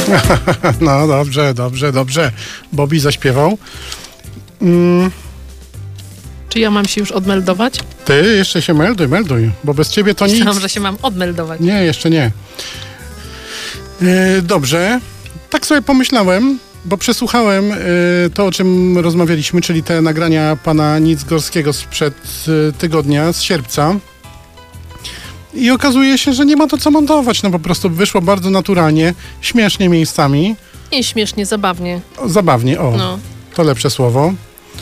No dobrze. Bobby zaśpiewał. Czy ja mam się już odmeldować? Ty jeszcze się melduj, bo bez ciebie to nic. Myślałam, że się mam odmeldować. Nie, jeszcze nie. Dobrze. Tak sobie pomyślałem, bo przesłuchałem to, o czym rozmawialiśmy, czyli te nagrania pana Nicgorskiego sprzed tygodnia, z sierpca. I okazuje się, że nie ma to co montować. No po prostu wyszło bardzo naturalnie, śmiesznie miejscami. Nie śmiesznie, zabawnie. Zabawnie, No. To lepsze słowo.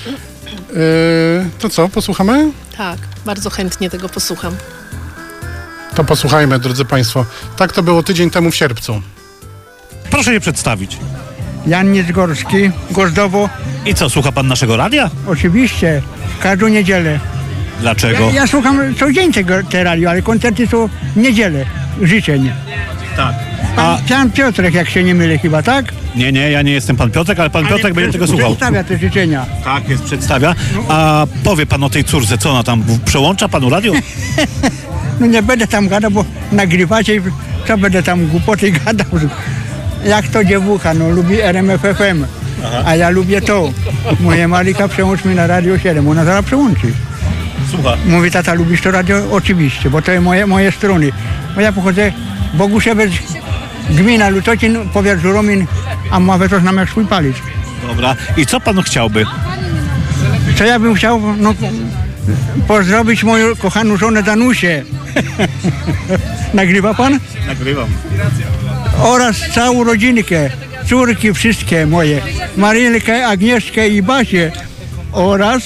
To co, posłuchamy? Tak, bardzo chętnie tego posłucham. To posłuchajmy, drodzy państwo. Tak to było tydzień temu w sierpcu. Proszę się przedstawić. Jan Nicgorski, Gozdowo. I co, słucha pan naszego radia? Oczywiście, każdą niedzielę. Dlaczego? Ja słucham co dzień te radio, ale koncerty są w niedzielę. Życzeń. Tak. Pan Piotrek, jak się nie mylę chyba, tak? Nie, ja nie jestem pan Piotrek, ale pan Piotrek będzie tego słuchał. Przedstawia te życzenia. Tak, jest, przedstawia. A powie pan o tej córce, co ona tam przełącza panu radio? No nie będę tam gadał, bo nagrywacie i co będę tam głupoty gadał. Jak to dziewucha, no lubi RMF FM, a ja lubię to. Moja Marika, przełącz mi na Radio 7, ona zaraz przełączy. Słucha. Mówi, tata, lubisz to radio? Oczywiście, bo to jest moje strony. Bo ja pochodzę Boguszewicz, gmina Lutocin, powiat Żuromin, a Mławę to znam jak swój palec. Dobra. I co pan chciałby? Co ja bym chciał, no, pozdrowić moją kochaną żonę Danusię. Nagrywa pan? Nagrywam. Oraz całą rodzinkę, córki wszystkie moje, Marynkę, Agnieszkę i Basię oraz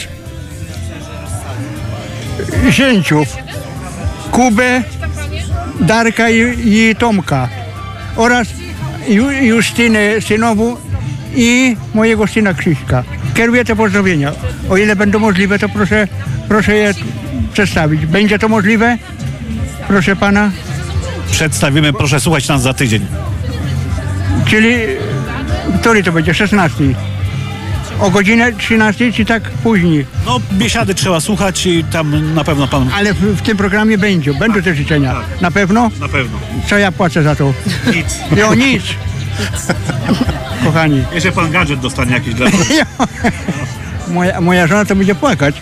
zięciów, Kubę, Darka i Tomka oraz Justynę synową i mojego syna Krzyśka. Kieruję te pozdrowienia. O ile będą możliwe, to proszę je przedstawić. Będzie to możliwe? Proszę pana. Przedstawimy, proszę słuchać nas za tydzień. Czyli, który to będzie? 16. O godzinę 13 czy tak później? No, biesiady trzeba słuchać i tam na pewno pan... Ale w tym programie będą te życzenia. Na pewno? Na pewno. Co ja płacę za to? Nic. Jo, nic. Kochani. Jeszcze pan gadżet dostanie jakiś dla pana. Moja żona to będzie płakać.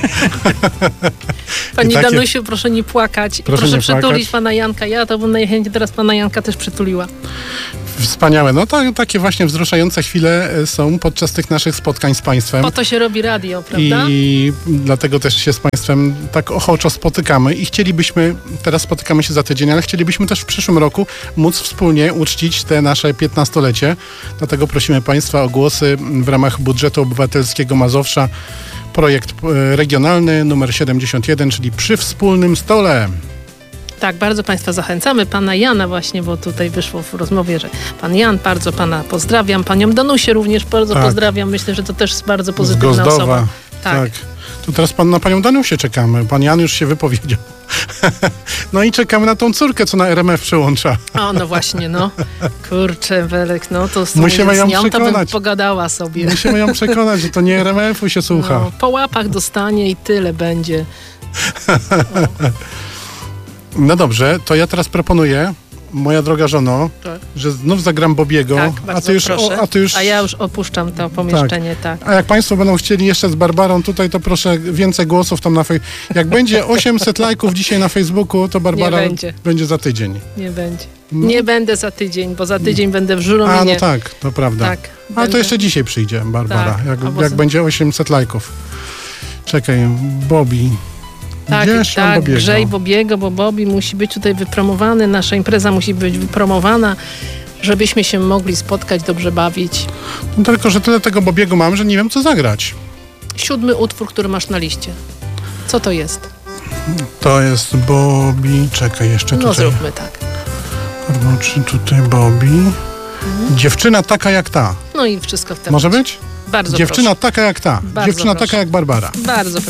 Pani takie... Danusiu, proszę nie płakać. Proszę nie przytulić płakać. pana Janka. Ja to bym najchętniej teraz pana Janka też przytuliła. Wspaniałe. No takie właśnie wzruszające chwile są podczas tych naszych spotkań z państwem. Po to się robi radio, prawda? I dlatego też się z państwem tak ochoczo spotykamy i teraz spotykamy się za tydzień, ale chcielibyśmy też w przyszłym roku móc wspólnie uczcić te nasze 15-lecie. Dlatego prosimy państwa o głosy w ramach budżetu obywatelskiego Mazowsza. Projekt regionalny numer 71, czyli Przy Wspólnym Stole. Tak, bardzo państwa zachęcamy. Pana Jana właśnie, bo tutaj wyszło w rozmowie, że pan Jan, bardzo pana pozdrawiam. Panią Danusię również bardzo pozdrawiam. Myślę, że to też jest bardzo pozytywna z Gozdowa. osoba. Tak. Tu teraz na panią Danusię czekamy. Pan Jan już się wypowiedział. No i czekamy na tą córkę, co na RMF przełącza. O, no właśnie, no. Kurczę, Welek, no to Musimy ją z nią to bym przekonać. pogadała sobie. Musimy ją przekonać, że to nie RMF-u się słucha. No, po łapach dostanie i tyle będzie. No dobrze, to ja teraz proponuję, moja droga żono, Tak. że znów zagram Bobiego, Tak, bardzo proszę. A ja już opuszczam to pomieszczenie, tak. A jak państwo będą chcieli jeszcze z Barbarą tutaj, to proszę więcej głosów tam jak będzie 800 lajków dzisiaj na Facebooku, to Barbara będzie za tydzień. Nie będzie. Nie będę za tydzień, bo za tydzień będę w Żurominie. A, no tak, to prawda. Tak, ale będę. to jeszcze dzisiaj przyjdzie Barbara, Tak, jak będzie 800 lajków. Czekaj, Bobby. Tak, Bobiego? grzej Bobiego, bo Bobby musi być tutaj wypromowany, nasza impreza musi być wypromowana, żebyśmy się mogli spotkać, dobrze bawić. No tylko, że tyle tego Bobiego mam, że nie wiem, co zagrać. 7. utwór, który masz na liście. Co to jest? To jest Bobby, czekaj, jeszcze No tutaj. zróbmy tak. Czy tutaj Bobby. Dziewczyna taka jak ta. No i wszystko w tym. Może być? Bardzo Dziewczyna proszę. taka jak ta. Bardzo Dziewczyna proszę. taka jak Barbara. Bardzo proszę.